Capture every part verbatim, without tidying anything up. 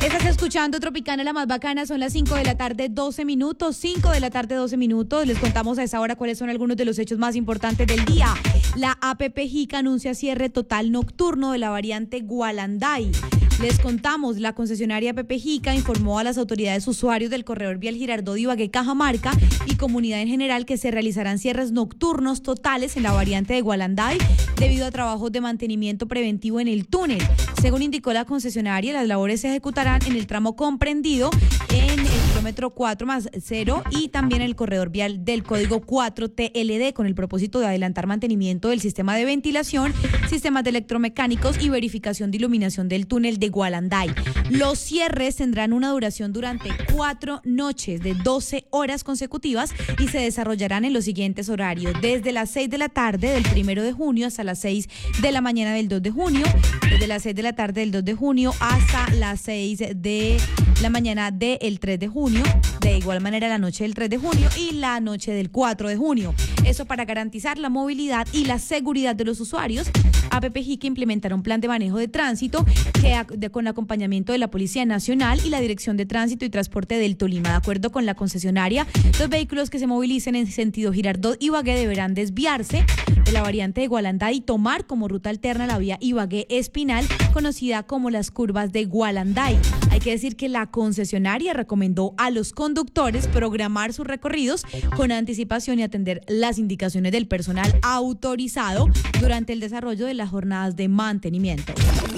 Estás escuchando Tropicana, la más bacana. Son las cinco de la tarde, doce minutos. cinco de la tarde, doce minutos. Les contamos a esa hora cuáles son algunos de los hechos más importantes del día. La A P P Jica anuncia cierre total nocturno de la variante Gualanday. Les contamos, la concesionaria A P P Jica informó a las autoridades usuarios del corredor vial Girardot Ibagué Cajamarca y comunidad en general que se realizarán cierres nocturnos totales en la variante de Gualanday debido a trabajos de mantenimiento preventivo en el túnel. Según indicó la concesionaria, las labores se ejecutarán en el tramo comprendido en el kilómetro cuatro más cero y también en el corredor vial del código cuatro T L D con el propósito de adelantar mantenimiento del sistema de ventilación, sistemas de electromecánicos y verificación de iluminación del túnel de Gualanday. Los cierres tendrán una duración durante cuatro noches de doce horas consecutivas y se desarrollarán en los siguientes horarios: desde las seis de la tarde del primero de junio hasta las seis de la mañana del dos de junio, desde las seis de la tarde del dos de junio hasta las seis de la mañana del tres de junio, de igual manera la noche del tres de junio y la noche del cuatro de junio. Eso para garantizar la movilidad y la seguridad de los usuarios. A P P Jica implementará un plan de manejo de tránsito que de, con acompañamiento de la Policía Nacional y la Dirección de Tránsito y Transporte del Tolima. De acuerdo con la concesionaria, los vehículos que se movilicen en sentido Girardot Ibagué deberán desviarse de la variante de Gualanday y tomar como ruta alterna la vía Ibagué Espinal, conocida como las curvas de Gualanday. Hay que decir que la concesionaria recomendó a los conductores programar sus recorridos con anticipación y atender las indicaciones del personal autorizado durante el desarrollo de las jornadas de mantenimiento.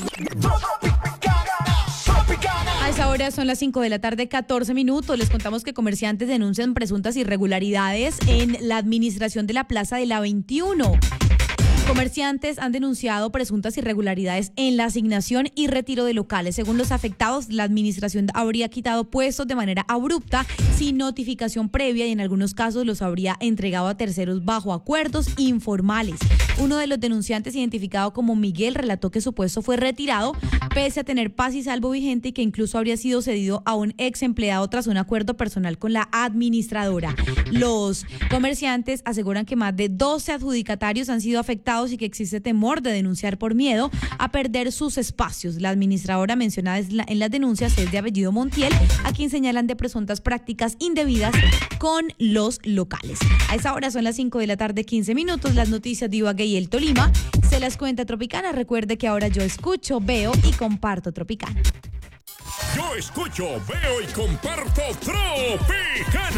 A esa hora son las cinco de la tarde, catorce minutos. Les contamos que comerciantes denuncian presuntas irregularidades en la administración de la Plaza de la veintiuno. Comerciantes han denunciado presuntas irregularidades en la asignación y retiro de locales. Según los afectados, la administración habría quitado puestos de manera abrupta, sin notificación previa, y en algunos casos los habría entregado a terceros bajo acuerdos informales. Uno de los denunciantes, identificado como Miguel, relató que su puesto fue retirado pese a tener paz y salvo vigente y que incluso habría sido cedido a un ex empleado tras un acuerdo personal con la administradora. Los comerciantes aseguran que más de doce adjudicatarios han sido afectados y que existe temor de denunciar por miedo a perder sus espacios. La administradora mencionada en las denuncias es de apellido Montiel, a quien señalan de presuntas prácticas indebidas con los locales. A esa hora son las cinco de la tarde, quince minutos. Las noticias de Ibagué y el Tolima se las cuenta Tropicana. Recuerde que ahora yo escucho, veo y comparto Tropicana. Yo escucho, veo y comparto Tropicana.